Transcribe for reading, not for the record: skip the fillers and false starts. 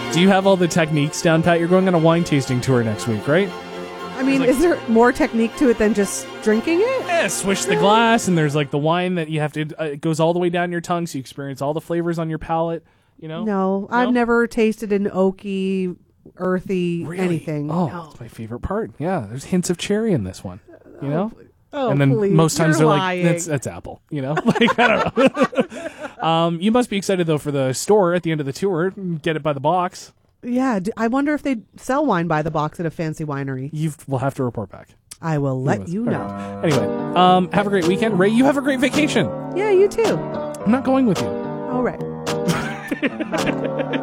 Do you have all the techniques down pat? You're going on a wine tasting tour next week, right? I mean, is there more technique to it than just drinking it? Yeah, swish the glass, and there's like the wine that you have to. It goes all the way down your tongue, so you experience all the flavors on your palate. You know? No, I've never tasted an oaky, earthy anything. Oh, no. that's my favorite part. Yeah, there's hints of cherry in this one. You know? Oh, and then please, most times you're they're lying. like, that's apple. You know? Like, I don't know. You must be excited though for the store at the end of the tour. Get it by the box. Yeah, I wonder if they sell wine by the box at a fancy winery. We'll have to report back. I will let you know. Right. Anyway, have a great weekend. Ray, you have a great vacation. Yeah, you too. I'm not going with you. All right. Bye.